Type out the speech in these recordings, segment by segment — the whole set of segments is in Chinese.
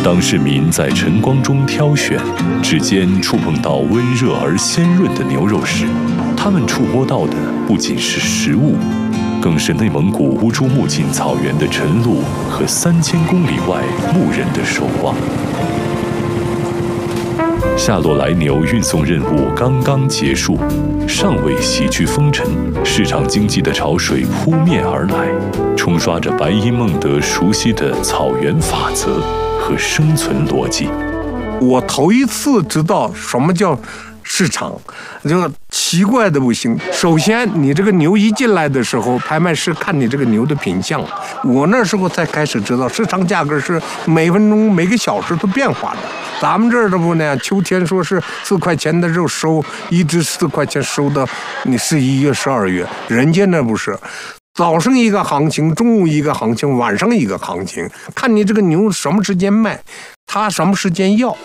当市民在晨光中挑选，指尖触碰到温热而鲜润的牛肉时，他们触摸到的不仅是食物，更是内蒙古乌珠穆沁草原的晨露和3000公里外牧人的守望。夏洛来牛运送任务刚刚结束，尚未洗去风尘，市场经济的潮水扑面而来，冲刷着白因孟德熟悉的草原法则和生存逻辑。 我头一次知道什么叫市场，就奇怪的不行。首先，你这个牛一进来的时候，拍卖师看你这个牛的品相。我那时候才开始知道，市场价格是每分钟、每个小时都变化的。咱们这儿的不那样，秋天说是4块钱的肉收，一只4块钱收到你11月、12月，人家那不是。早上一个行情，中午一个行情，晚上一个行情，看你这个牛什么时间卖，他什么时间要。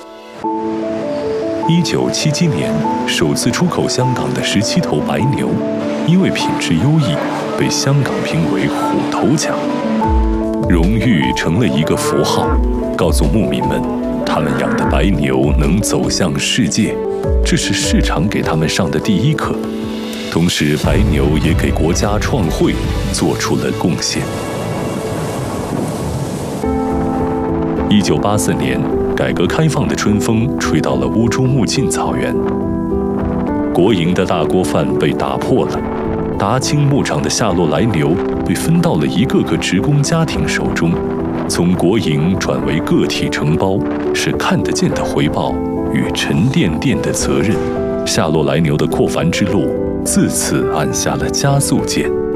1977年，首次出口香港的17头白牛，因为品质优异，被香港评为虎头奖。荣誉成了一个符号，告诉牧民们，他们养的白牛能走向世界，这是市场给他们上的第一课。同时，白牛也给国家创汇做出了贡献。1984年，改革开放的春风吹到了乌珠穆沁草原，国营的大锅饭被打破了，达清牧场的夏洛来牛被分到了一个个职工家庭手中，从国营转为个体承包，是看得见的回报与沉甸甸的责任。夏洛来牛的扩繁之路自此按下了加速键。